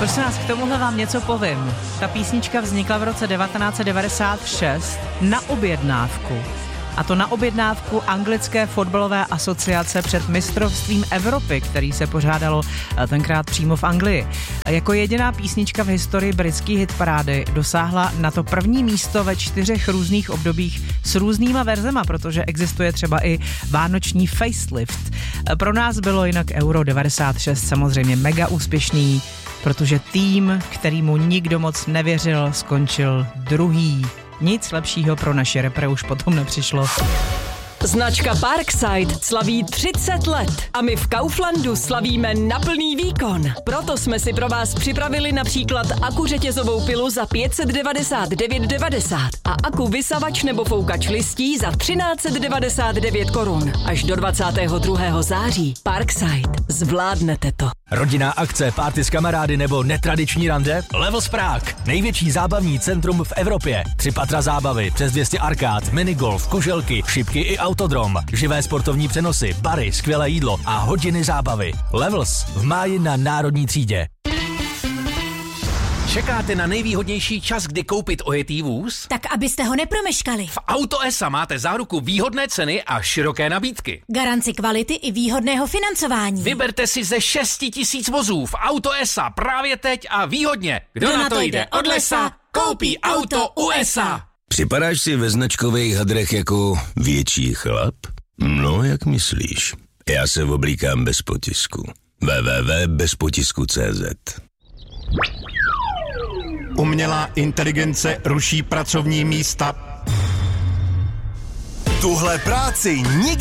Prosím vás, k tomuhle vám něco povím. Ta písnička vznikla v roce 1996 na objednávku. A to na objednávku Anglické fotbalové asociace před mistrovstvím Evropy, který se pořádalo tenkrát přímo v Anglii. Jako jediná písnička v historii britské hitparády dosáhla na to první místo ve 4 různých obdobích s různýma verzema, protože existuje třeba i vánoční facelift. Pro nás bylo jinak Euro 96 samozřejmě mega úspěšný, protože tým, kterýmu nikdo moc nevěřil, skončil druhý. Nic lepšího pro naše repre už potom nepřišlo. Značka Parkside slaví 30 let a my v Kauflandu slavíme na plný výkon. Proto jsme si pro vás připravili například akuřetězovou pilu za 599,90 a aku vysavač nebo foukač listí za 1399 korun. Až do 22. září. Parkside. Zvládnete to. Rodinná akce, party s kamarády nebo netradiční rande? Levels Prague. Největší zábavní centrum v Evropě. 3 patra zábavy, přes 200 arkád, minigolf, kuželky, šipky i autodrom. Živé sportovní přenosy, bary, skvělé jídlo a hodiny zábavy. Levels v máji na Národní třídě. Čekáte na nejvýhodnější čas, kdy koupit ojetý vůz? Tak abyste ho nepromeškali. V Auto S máte záruku výhodné ceny a široké nabídky. Garanci kvality i výhodného financování. Vyberte si ze 6 000 vozů v Auto S právě teď a výhodně. Kdo na to jde od lesa, koupí Auto USA. Připadáš si ve značkových hadrech jako větší chlap? No, jak myslíš? Já se oblíkám bez potisku. www.bezpotisku.cz. Umělá inteligence ruší pracovní místa. Tuhle práci nikdy